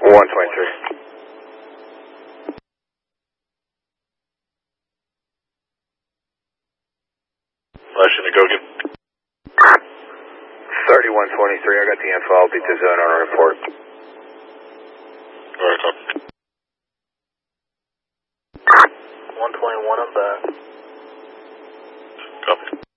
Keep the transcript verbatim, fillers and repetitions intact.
one twenty-three. Flashing to go get. thirty-one twenty-three, I got the info. I'll beat the zone on a report. Alright, copy. one twenty-one, I'm back. Copy.